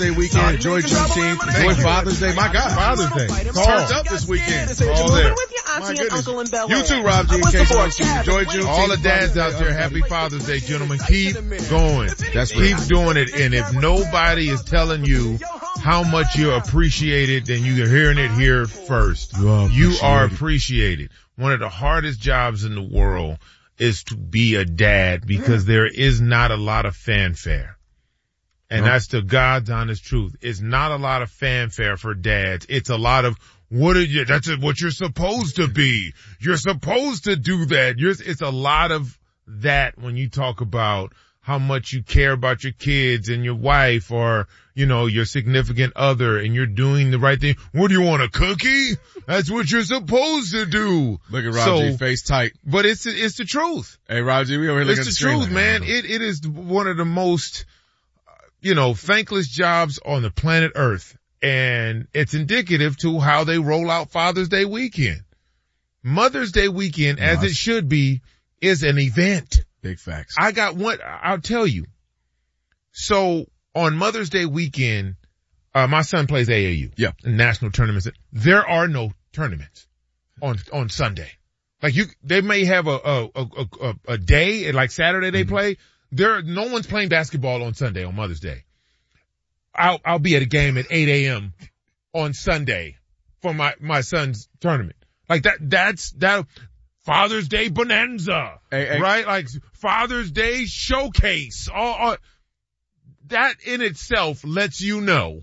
Weekend, enjoy Juneteenth, enjoy Father's Day. My God, Father's Day. Turned up this weekend. All there. My goodness. You too, Rob G. In case you want to enjoy Juneteenth. All the dads out there, happy Father's Day, gentlemen. Keep going. Keep doing it. And if nobody is telling you how much you're appreciated, then you're hearing it here first. You are appreciated. One of the hardest jobs in the world is to be a dad because there is not a lot of fanfare. And that's the God's honest truth. It's not a lot of fanfare for dads. It's a lot of, that's what you're supposed to be. You're supposed to do that. It's a lot of that when you talk about how much you care about your kids and your wife or, your significant other and you're doing the right thing. What do you want, a cookie? That's what you're supposed to do. Look at Roger, face tight. But it's the truth. Hey, Roger, we over here looking at the screen. It's the truth, man. It is one of the most, thankless jobs on the planet Earth. And it's indicative to how they roll out Father's Day weekend. Mother's Day weekend, as it should be, is an event. Big facts. I got one, I'll tell you. So on Mother's Day weekend, my son plays AAU. Yeah. National tournaments. There are no tournaments on Sunday. Like they may have a day, like Saturday they play. No one's playing basketball on Sunday on Mother's Day. I'll be at a game at 8 a.m. on Sunday for my son's tournament. Like that's Father's Day bonanza, right? Like Father's Day showcase. All that in itself lets you know.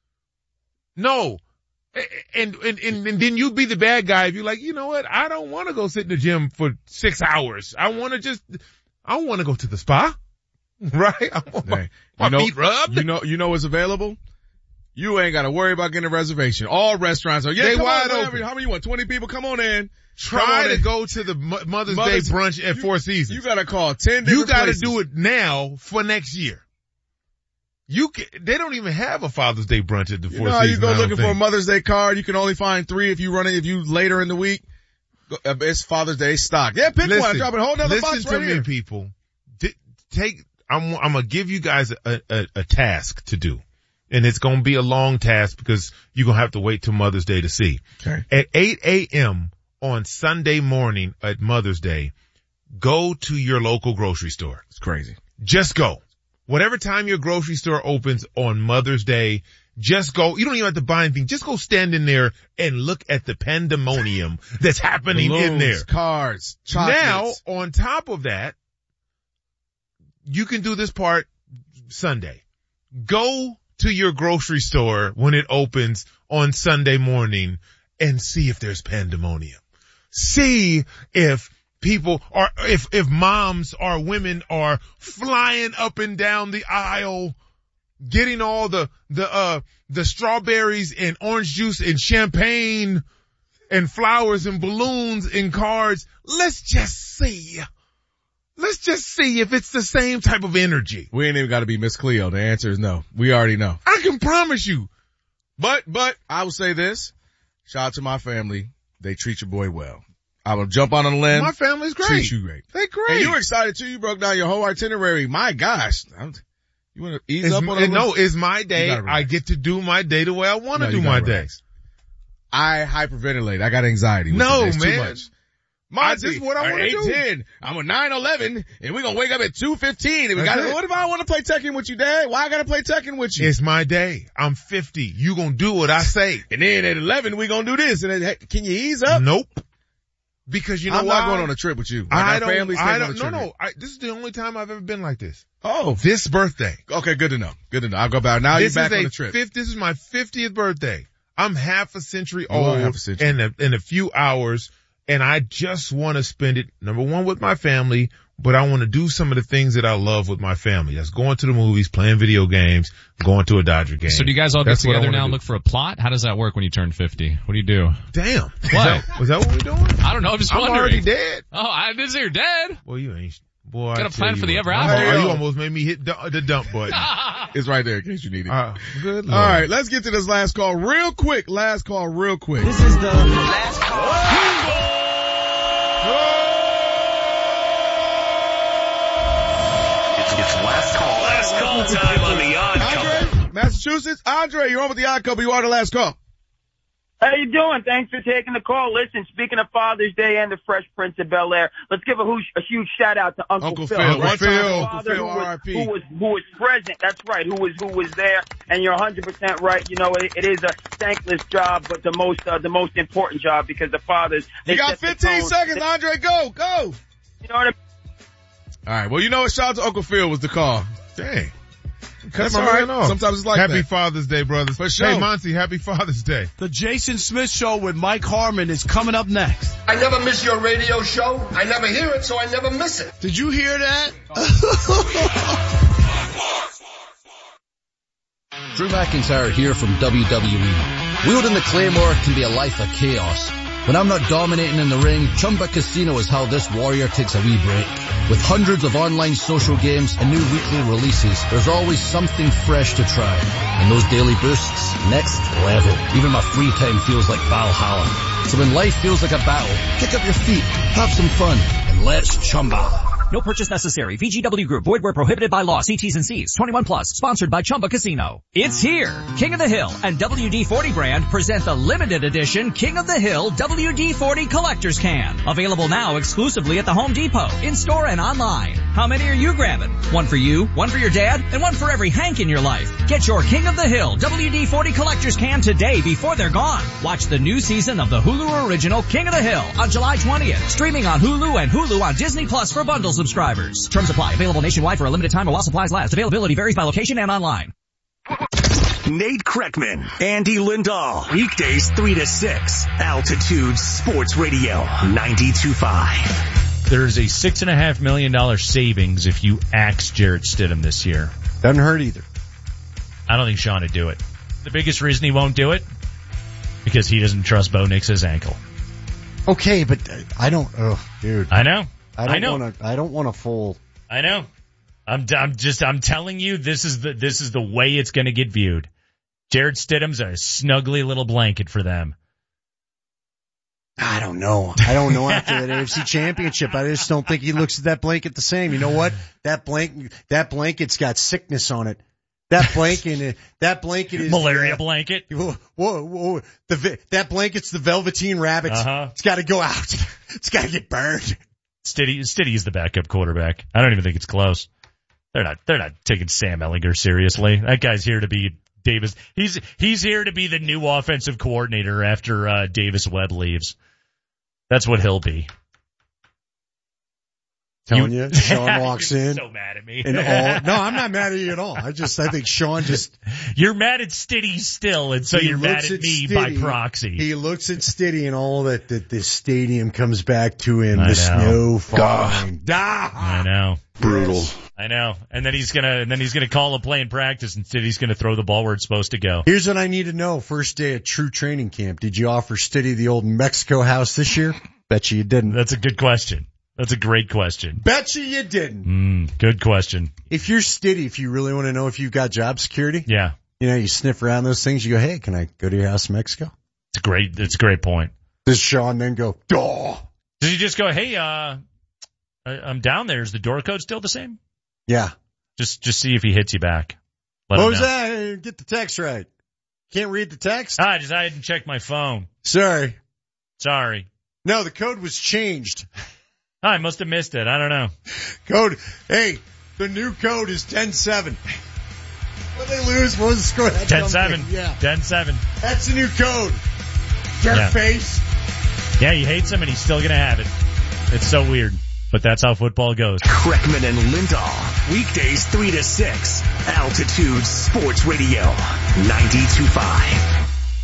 No. And then you'd be the bad guy if you're like, you know what? I don't want to go sit in the gym for 6 hours. I want to go to the spa. Right? I want my feet rubbed. You know what's available? You ain't got to worry about getting a reservation. All restaurants are, they wide open. How many you want? 20 people? Come on in. Try to go to the Mother's Day brunch at Four Seasons. You got to call 10 different You got to places. do it now for next year. They don't even have a Father's Day brunch at the Four Seasons. You go looking for a Mother's Day card. You can only find 3 if you later in the week. It's Father's Day stock. Yeah, pick one. Drop a whole nother box right here. Listen to me, people. I'm going to give you guys a task to do. And it's going to be a long task because you're going to have to wait till Mother's Day to see. Okay. At 8 a.m. on Sunday morning at Mother's Day, go to your local grocery store. It's crazy. Just go. Whatever time your grocery store opens on Mother's Day, just go. You don't even have to buy anything. Just go stand in there and look at the pandemonium that's happening in there. Cars, chocolates. Now, on top of that, you can do this part Sunday. Go to your grocery store when it opens on Sunday morning and see if there's pandemonium. See if people are, if moms or women are flying up and down the aisle, getting all the strawberries and orange juice and champagne and flowers and balloons and cards. Let's just see if it's the same type of energy. We ain't even got to be Miss Cleo. The answer is no. We already know. I can promise you. But I will say this. Shout out to my family. They treat your boy well. I will jump on a limb. My family's great. Treat you great. They're great. And you're excited too. You broke down your whole itinerary. My gosh. You want to ease up on it? No, it's my day. I get to do my day the way I want to do my day. I hyperventilate. I got anxiety. No, man. Too much. This is what I want to do. 8:10. I'm a 9:11, and we're gonna wake up at 2:15. And what if I want to play Tekken with you, Dad? Why I gotta play Tekken with you? It's my day. I'm 50. You gonna do what I say. And then at 11, we gonna do this. And then, can you ease up? Nope. Because you know I'm not going on a trip with you. Like this is the only time I've ever been like this. Oh. This birthday. Okay, good to know. I'll go back. Now you're back on the trip. This is my 50th birthday. I'm half a century old in a few hours. And I just want to spend it, number one, with my family, but I want to do some of the things that I love with my family. That's going to the movies, playing video games, going to a Dodger game. So do you guys all get together now and look for a plot? How does that work when you turn 50? What do you do? Damn. What? Was that what we're doing? I don't know. I'm just wondering. I'm already dead. Oh, I didn't say you're dead. Well, you ain't. Boy, got a plan for the ever after. You almost made me hit the dump button. It's right there in case you need it. Good Lord. All right, let's get to this last call real quick. This is the last call. It's last call time on the Odd Couple. Master Massachusetts. Andre, you're on with the Odd Couple. You are the last call. How you doing? Thanks for taking the call. Listen, speaking of Father's Day and the Fresh Prince of Bel-Air, let's give a huge shout out to Uncle Phil. Uncle Phil, who was present. That's right. Who was there? And you're 100% right. You know, it is a thankless job, but the most important job, because the fathers. You got 15 seconds, Andre. Go. You know what I mean? All right. Well, you know what? Shout out to Uncle Phil was the call. Dang. That's all right. Sometimes it's like Happy that. Father's Day, brothers. For sure. Hey, Monty, happy Father's Day. The Jason Smith Show with Mike Harmon is coming up next. I never miss your radio show. I never hear it, so I never miss it. Did you hear that? Drew McIntyre here from WWE. Wielding the Claymore can be a life of chaos. When I'm not dominating in the ring, Chumba Casino is how this warrior takes a wee break. With hundreds of online social games and new weekly releases, there's always something fresh to try. And those daily boosts, next level. Even my free time feels like Valhalla. So when life feels like a battle, kick up your feet, have some fun, and let's Chumba. No purchase necessary. VGW Group. Void where prohibited by law. See T's and C's. 21 plus. Sponsored by Chumba Casino. It's here. King of the Hill and WD-40 brand present the limited edition King of the Hill WD-40 Collector's Can. Available now exclusively at the Home Depot, in-store and online. How many are you grabbing? One for you, one for your dad, and one for every Hank in your life. Get your King of the Hill WD-40 Collector's Can today before they're gone. Watch the new season of the Hulu original King of the Hill on July 20th. Streaming on Hulu and Hulu on Disney Plus for bundle subscribers. Terms apply. Available nationwide for a limited time while supplies last. Availability varies by location and online. Nate Kreckman, Andy Lindahl. Weekdays 3 to 6. Altitude Sports Radio 92.5. There's a $6.5 million savings if you axe Jarrett Stidham this year. Doesn't hurt either. I don't think Sean would do it. The biggest reason he won't do it? Because he doesn't trust Bo Nix's ankle. Okay, but I don't, dude. I know. I don't want a full. I know. I'm telling you, this is the way it's going to get viewed. Jarrett Stidham's a snuggly little blanket for them. I don't know after that AFC Championship. I just don't think he looks at that blanket the same. You know what? That blanket's got sickness on it. That blanket is malaria blanket. Whoa. That blanket's the Velveteen Rabbit. It's got to go out. It's got to get burned. Stiddy is the backup quarterback. I don't even think it's close. They're not taking Sam Ehlinger seriously. That guy's here to be Davis. He's here to be the new offensive coordinator after Davis Webb leaves. That's what he'll be. Telling you, Sean walks in. So mad at me. No, I'm not mad at you at all. I think Sean just. You're mad at Stiddy still, and so you're mad at me by proxy. He looks at Stiddy and all that the stadium comes back to him. The snow falling. I know. Brutal. I know. And then he's gonna call a play in practice, and Stiddy's gonna throw the ball where it's supposed to go. Here's what I need to know. First day at true training camp. Did you offer Stiddy the old Mexico house this year? Bet you didn't. That's a good question. That's a great question. Bet you didn't. Good question. If you're Stiddy, if you really want to know if you've got job security, yeah, you sniff around those things. You go, hey, can I go to your house in Mexico? It's a great point. Does Sean then go, duh? Does he just go, hey, I'm down there. Is the door code still the same? Yeah. Just see if he hits you back. What was that? Get the text right. Can't read the text? I didn't check my phone. Sorry. No, the code was changed. I must have missed it. I don't know. Hey, the new code is 10-7. When they lose, what was the score? 10-7. Yeah. 10-7. That's the new code. Face. Yeah, he hates him and he's still going to have it. It's so weird, but that's how football goes. Kreckman and Lindahl. Weekdays 3 to 6. Altitude Sports Radio 92.5.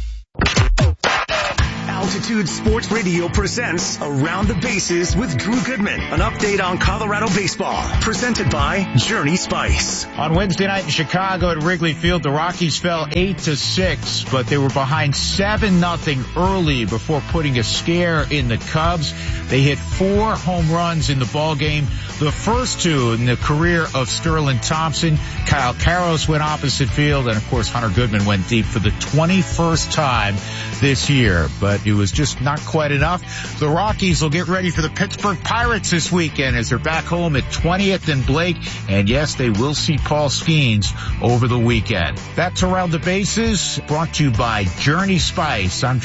Altitude Sports Radio presents Around the Bases with Drew Goodman. An update on Colorado baseball. Presented by Journey Spice. On Wednesday night in Chicago at Wrigley Field, the Rockies fell 8-6, but they were behind 7-0 early before putting a scare in the Cubs. They hit 4 home runs in the ballgame, the first 2 in the career of Sterling Thompson. Kyle Karros went opposite field, and of course Hunter Goodman went deep for the 21st time this year. But It was just not quite enough. The Rockies will get ready for the Pittsburgh Pirates this weekend as they're back home at 20th and Blake. And yes, they will see Paul Skeens over the weekend. That's Around the Bases, brought to you by Journey Spice. I'm